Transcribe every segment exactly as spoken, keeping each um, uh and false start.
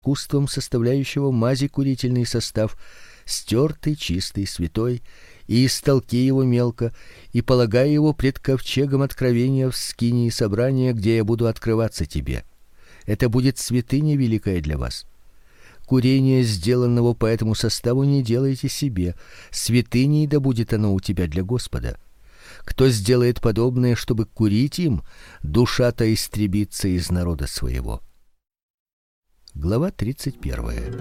искусством составляющего мази курительный состав, стертый, чистый, святой, и истолки его мелко, и полагай его пред ковчегом откровения в скинии собрания, где я буду открываться тебе. Это будет святыня великая для вас. Курение, сделанного по этому составу, не делайте себе, святыней да будет оно у тебя для Господа. Кто сделает подобное, чтобы курить им, душа-то истребится из народа своего. Глава тридцать первая.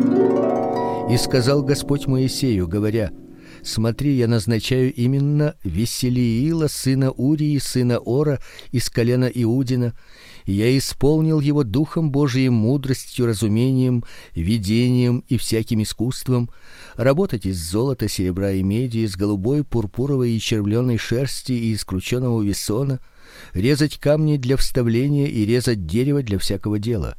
И сказал Господь Моисею, говоря: смотри, я назначаю именно Веселиила, сына Урии, сына Ора, из колена Иудина, и я исполнил его духом Божиим, мудростью, разумением, видением и всяким искусством, работать из золота, серебра и меди, из голубой, пурпуровой и червленой шерсти и из крученого весона, резать камни для вставления и резать дерево для всякого дела.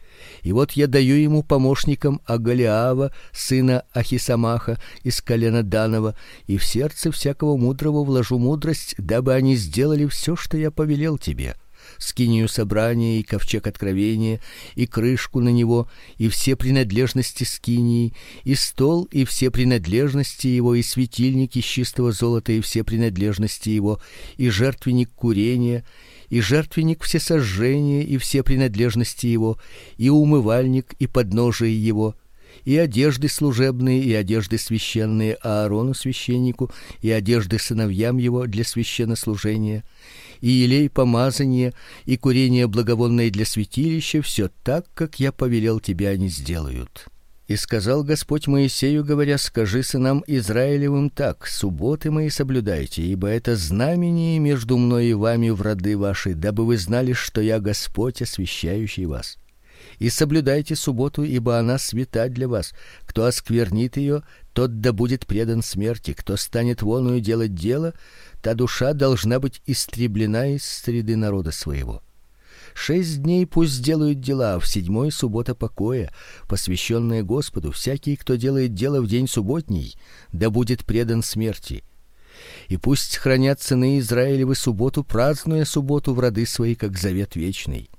И вот я даю ему помощникам Агалиава, сына Ахисамаха, из колена Данова, и в сердце всякого мудрого вложу мудрость, дабы они сделали все, что я повелел тебе: скинию собрания и ковчег откровения, и крышку на него, и все принадлежности скинии, и стол, и все принадлежности его, и светильник из чистого золота, и все принадлежности его, и жертвенник курения, и жертвенник всесожжения, и все принадлежности его, и умывальник, и подножие его, и одежды служебные, и одежды священные Аарону священнику, и одежды сыновьям его для священнослужения, и елей помазания, и курение благовонное для святилища, все так, как я повелел тебе, они сделают. И сказал Господь Моисею, говоря: скажи сынам Израилевым так: субботы мои соблюдайте, ибо это знамение между мной и вами в роды ваши, дабы вы знали, что я Господь, освящающий вас. И соблюдайте субботу, ибо она свята для вас. Кто осквернит ее, тот да будет предан смерти. Кто станет воною делать дело, та душа должна быть истреблена из среды народа своего. Шесть дней пусть сделают дела, а в седьмой суббота покоя, посвященная Господу. Всякий, кто делает дело в день субботний, да будет предан смерти. И пусть хранят сыны Израилевы субботу, празднуя субботу в роды свои, как завет вечный.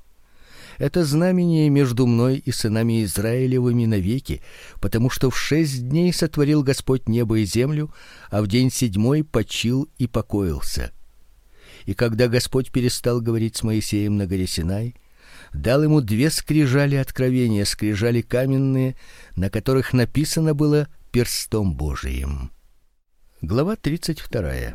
Это знамение между мной и сынами Израилевыми навеки, потому что в шесть дней сотворил Господь небо и землю, а в день седьмой почил и покоился. И когда Господь перестал говорить с Моисеем на горе Синай, дал ему две скрижали откровения, скрижали каменные, на которых написано было перстом Божиим. Глава тридцать вторая.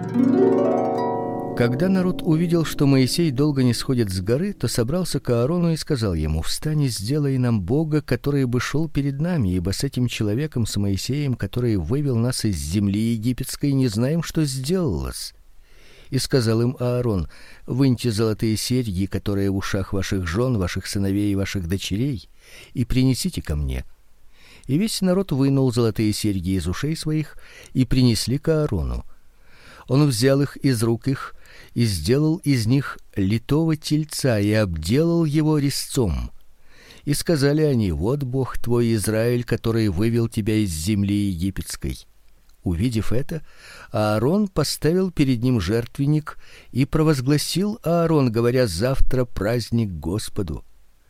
Когда народ увидел, что Моисей долго не сходит с горы, то собрался к Аарону и сказал ему: встань и сделай нам Бога, который бы шел перед нами, ибо с этим человеком, с Моисеем, который вывел нас из земли египетской, не знаем, что сделалось. И сказал им Аарон: выньте золотые серьги, которые в ушах ваших жен, ваших сыновей и ваших дочерей, и принесите ко мне. И весь народ вынул золотые серьги из ушей своих и принесли к Аарону. Он взял их из рук их и сделал из них литого тельца и обделал его резцом. И сказали они: вот Бог твой Израиль, который вывел тебя из земли египетской. Увидев это, Аарон поставил перед ним жертвенник и провозгласил Аарон, говоря: завтра праздник Господу.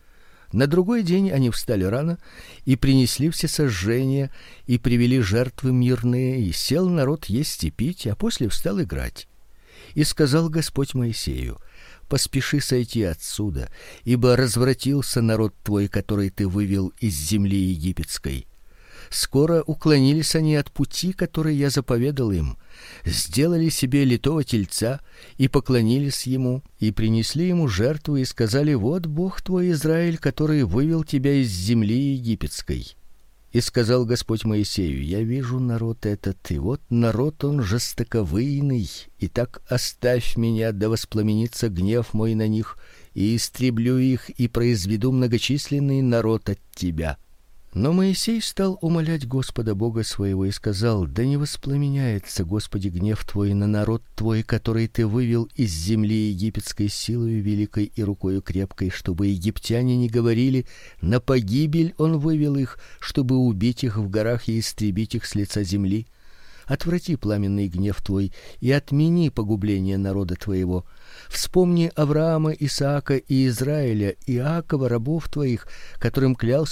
На другой день они встали рано и принесли всесожжения и привели жертвы мирные, и сел народ есть и пить, а после встал играть. И сказал Господь Моисею: поспеши сойти отсюда, ибо развратился народ твой, который ты вывел из земли египетской. Скоро уклонились они от пути, который я заповедал им, сделали себе литого тельца и поклонились ему, и принесли ему жертву и сказали: вот Бог твой Израиль, который вывел тебя из земли египетской. И сказал Господь Моисею: я вижу народ этот, и вот народ он жестоковыйный, и так оставь меня, да воспламенится гнев мой на них, и истреблю их, и произведу многочисленный народ от тебя. Но Моисей стал умолять Господа Бога своего и сказал: да не воспламеняется, Господи, гнев твой на народ твой, который ты вывел из земли египетской силою великой и рукою крепкой, чтобы египтяне не говорили: на погибель он вывел их, чтобы убить их в горах и истребить их с лица земли. Отврати пламенный гнев твой и отмени погубление народа твоего. Вспомни Авраама, Исаака и Израиля, Иакова, рабов твоих, которым клялся